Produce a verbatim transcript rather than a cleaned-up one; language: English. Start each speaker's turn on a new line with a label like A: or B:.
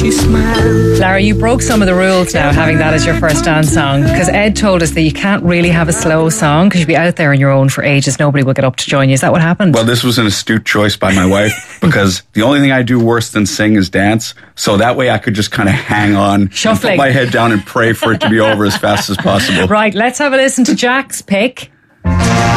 A: she smiled.
B: Lara, you broke some of the rules now having that as your first dance song, because Ed told us that you can't really have a slow song because you'll be out there on your own for ages. Nobody will get up to join you. Is that what happened?
C: Well, this was an astute choice by my wife because the only thing I do worse than sing is dance. So that way I could just kind of hang on,
B: Shuffling.
C: put my head down and pray for it to be over as fast as possible.
B: Right, let's have a listen to Jack's pick.